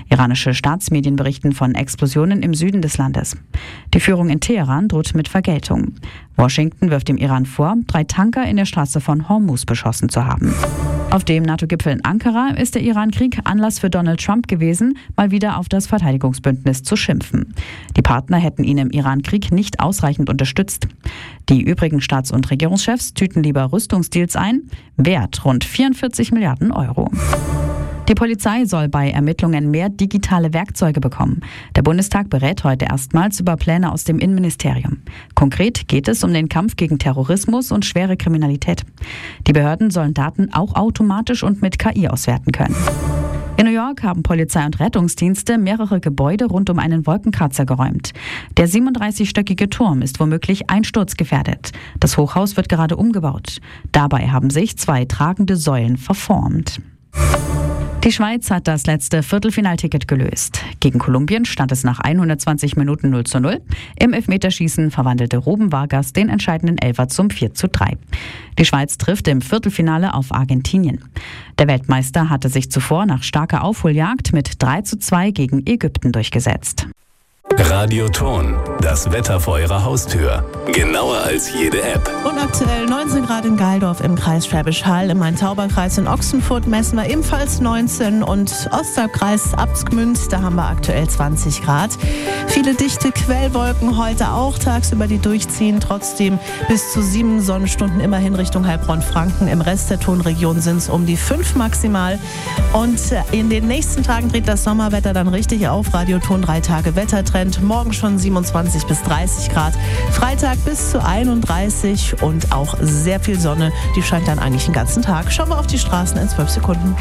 Iranische Staatsmedien berichten von Explosionen im Süden des Landes. Die Führung in Teheran droht mit Vergeltung. Washington wirft dem Iran vor, 3 Tanker in der Straße von Hormuz beschossen zu haben. Auf dem NATO-Gipfel in Ankara ist der Iran-Krieg Anlass für Donald Trump gewesen, mal wieder auf das Verteidigungsbündnis zu schimpfen. Die Partner hätten ihn im Iran-Krieg nicht ausreichend unterstützt. Die übrigen Staats- und Regierungschefs tüten lieber Rüstungsdeals ein, Wert rund 44 Milliarden Euro. Die Polizei soll bei Ermittlungen mehr digitale Werkzeuge bekommen. Der Bundestag berät heute erstmals über Pläne aus dem Innenministerium. Konkret geht es um den Kampf gegen Terrorismus und schwere Kriminalität. Die Behörden sollen Daten auch automatisch und mit KI auswerten können. In New York haben Polizei und Rettungsdienste mehrere Gebäude rund um einen Wolkenkratzer geräumt. Der 37-stöckige Turm ist womöglich einsturzgefährdet. Das Hochhaus wird gerade umgebaut. Dabei haben sich 2 tragende Säulen verformt. Die Schweiz hat das letzte Viertelfinalticket gelöst. Gegen Kolumbien stand es nach 120 Minuten 0:0. Im Elfmeterschießen verwandelte Ruben Vargas den entscheidenden Elfer zum 4:3. Die Schweiz trifft im Viertelfinale auf Argentinien. Der Weltmeister hatte sich zuvor nach starker Aufholjagd mit 3:2 gegen Ägypten durchgesetzt. Radioton, das Wetter vor Ihrer Haustür. Genauer als jede App. Und aktuell 19 Grad in Gaildorf im Kreis Schwäbisch Hall. Im Main-Tauber-Kreis in Ochsenfurt messen wir ebenfalls 19. Und Ostalbkreis Abtsgmünd, da haben wir aktuell 20 Grad. Viele dichte Quellwolken heute auch tagsüber, die durchziehen. Trotzdem bis zu 7 Sonnenstunden immerhin Richtung Heilbronn-Franken. Im Rest der Tonregion sind es um die 5 maximal. Und in den nächsten Tagen dreht das Sommerwetter dann richtig auf. Radioton 3 Tage Wettertrend. Morgen schon 27 bis 30 Grad. Freitag bis zu 31 und auch sehr viel Sonne. Die scheint dann eigentlich den ganzen Tag. Schauen wir auf die Straßen in 12 Sekunden.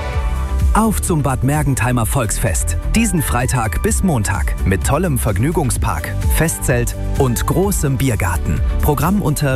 Auf zum Bad Mergentheimer Volksfest. Diesen Freitag bis Montag. Mit tollem Vergnügungspark, Festzelt und großem Biergarten. Programm unter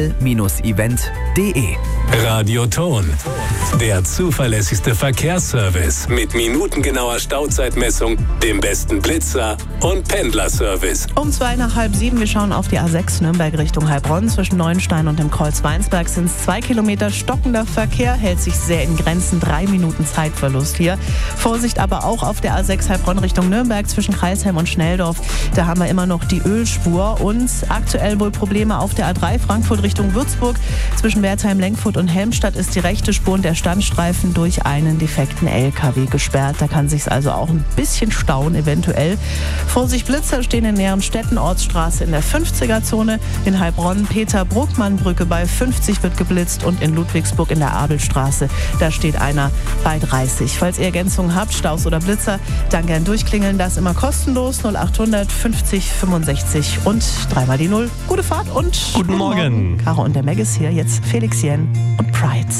pl-event.de. Radioton, der zuverlässigste Verkehrsservice mit minutengenauer Stauzeitmessung, dem besten Blitzer und Pendlerservice. Um 6:45. Wir schauen auf die A6 Nürnberg Richtung Heilbronn. Zwischen Neuenstein und dem Kreuz Weinsberg sind es 2 Kilometer stockender Verkehr. Hält sich sehr in Grenzen. 3 Minuten Zeitverlust hier. Vorsicht aber auch auf der A6 Heilbronn Richtung Nürnberg zwischen Kreisheim und Schnelldorf. Da haben wir immer noch die Ölspur und aktuell wohl Probleme auf der A3 Frankfurt Richtung Würzburg. Zwischen Wertheim, Lenkfurt und Helmstadt ist die rechte Spur und der Standstreifen durch einen defekten LKW gesperrt. Da kann sich's also auch ein bisschen stauen eventuell. Vorsicht, Blitzer stehen in näheren Städten. Ortsstraße in der 50er-Zone. In Heilbronn Peter-Bruckmann-Brücke bei 50 wird geblitzt und in Ludwigsburg in der Abelstraße, da steht einer bei 30. Falls ihr Ergänzungen habt, Staus oder Blitzer, dann gern durchklingeln. Das immer kostenlos 0800 50 65 und 3 mal die 0. Gute Fahrt und Guten Morgen. Caro und der Meg ist hier. Jetzt Felix Jen und Pride.